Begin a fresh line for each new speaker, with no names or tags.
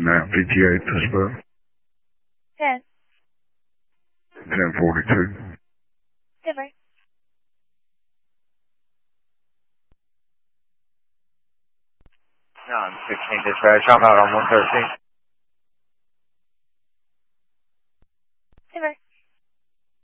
PTA Pittsburgh.
10.
1042.
Denver.
16 dispatch, I'm out on 113.